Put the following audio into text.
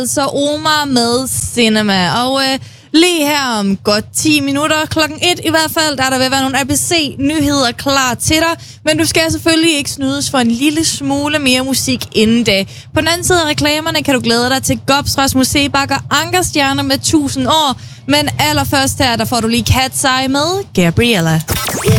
Så Omar med Cinema. Og lige her om godt 10 minutter, klokken 1 i hvert fald, der vil være nogle ABC-nyheder klar til dig. Men du skal selvfølgelig ikke snydes for en lille smule mere musik inden da. På den anden side af reklamerne kan du glæde dig til Gopsras Musebak og Ankerstjerner med 1000 år. Men allerførst her, der får du lige Cat's Eye med Gabriella.